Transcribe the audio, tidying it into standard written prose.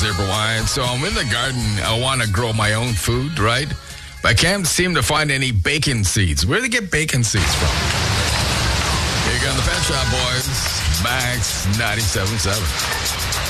Zebra Wine. So I'm in the garden. I want to grow my own food, right? But I can't seem to find any bacon seeds. Where do they get bacon seeds from? Here you go on the Pet Shop Boys. Max 97.7.